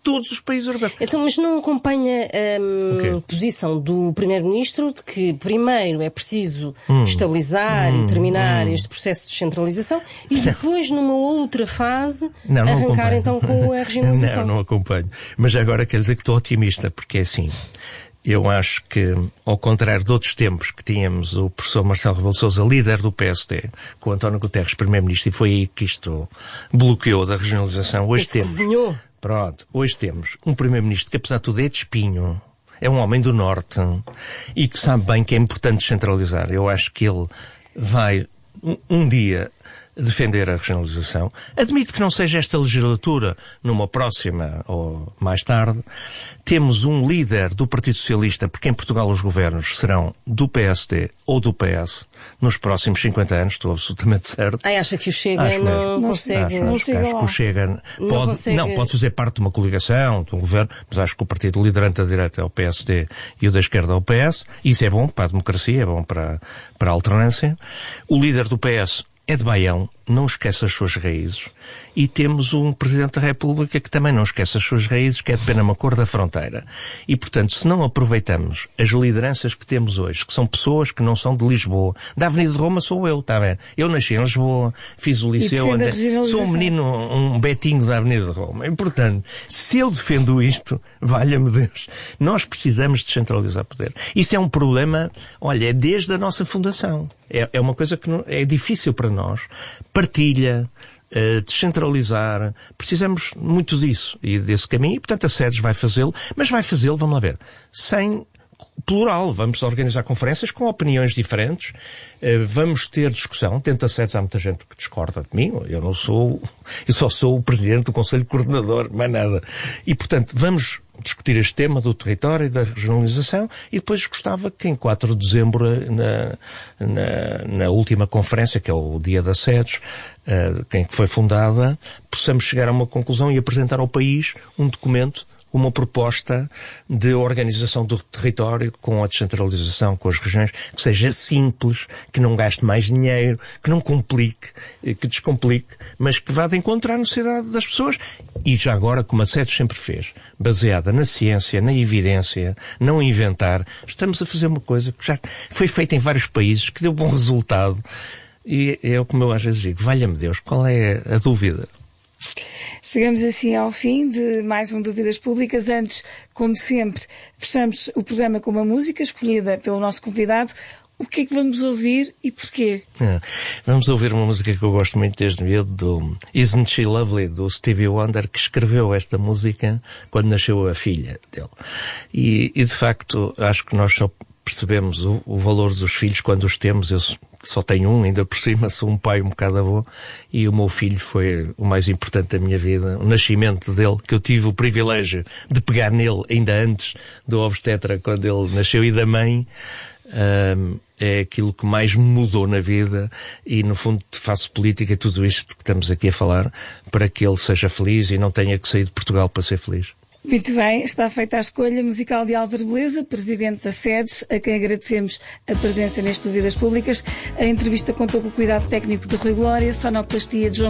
todos os países europeus. Então, mas não acompanha a posição do Primeiro-Ministro de que primeiro é preciso estabilizar e terminar este processo de descentralização e depois, numa outra fase, arrancar então com a regionalização? Não acompanho. Mas agora quero dizer que estou otimista, porque é assim... Eu acho que, ao contrário de outros tempos que tínhamos o professor Marcelo Rebelo de Sousa, líder do PSD, com o António Guterres, primeiro-ministro, e foi aí que isto bloqueou da regionalização. Hoje temos um primeiro-ministro que, apesar de tudo, é de espinho, é um homem do Norte e que sabe bem que é importante descentralizar. Eu acho que ele vai, um dia, defender a regionalização. Admito que não seja esta legislatura, numa próxima ou mais tarde. Temos um líder do Partido Socialista, porque em Portugal os governos serão do PSD ou do PS nos próximos 50 anos, estou absolutamente certo. Acha que o Chega não consegue? Acho que o Chega pode fazer parte de uma coligação, de um governo, mas acho que o partido liderante da direita é o PSD e o da esquerda é o PS. Isso é bom para a democracia, é bom para a alternância. O líder do PS é de Baião, não esquece as suas raízes. E temos um Presidente da República que também não esquece as suas raízes, que é de Penamacor da Fronteira. E, portanto, se não aproveitamos as lideranças que temos hoje, que são pessoas que não são de Lisboa, da Avenida de Roma sou eu, está bem? Eu nasci em Lisboa, fiz o liceu, sou um menino, um betinho da Avenida de Roma. E, portanto, se eu defendo isto, valha-me Deus, nós precisamos descentralizar poder. Isso é um problema, olha, é desde a nossa fundação. É uma coisa que é difícil para nós. Partilha, descentralizar, precisamos muito disso e desse caminho, e portanto a SEDES vai fazê-lo, mas vai fazê-lo, vamos lá ver, sem plural, vamos organizar conferências com opiniões diferentes, vamos ter discussão, dentro da SEDES há muita gente que discorda de mim, eu só sou o Presidente do Conselho Coordenador, mais nada, e portanto vamos discutir este tema do território e da regionalização e depois gostava que em 4 de dezembro, na última conferência, que é o dia da SEDES, que foi fundada, possamos chegar a uma conclusão e apresentar ao país um documento, uma proposta de organização do território com a descentralização, com as regiões, que seja simples, que não gaste mais dinheiro, que não complique, que descomplique, mas que vá de encontro à necessidade das pessoas e já agora, como a SEDES sempre fez, baseada na ciência, na evidência, não inventar. Estamos a fazer uma coisa que já foi feita em vários países, que deu bom resultado e é como eu às vezes digo, valha-me Deus, qual é a dúvida? Chegamos assim ao fim de mais um Dúvidas Públicas. Antes, como sempre, fechamos o programa com uma música escolhida pelo nosso convidado. O que é que vamos ouvir e porquê? Vamos ouvir uma música que eu gosto muito desde miúdo, do Isn't She Lovely, do Stevie Wonder, que escreveu esta música quando nasceu a filha dele. E de facto, acho que nós só percebemos o valor dos filhos quando os temos. Eu só tenho um, ainda por cima, sou um pai um bocado avô, e o meu filho foi o mais importante da minha vida. O nascimento dele, que eu tive o privilégio de pegar nele ainda antes do obstetra, quando ele nasceu, e da mãe, é aquilo que mais me mudou na vida, e no fundo faço política e tudo isto que estamos aqui a falar para que ele seja feliz e não tenha que sair de Portugal para ser feliz. Muito bem, está feita a escolha musical de Álvaro Beleza, Presidente da SEDES, a quem agradecemos a presença neste Dúvidas Públicas. A entrevista contou com o cuidado técnico de Rui Glória, sonoplastia de João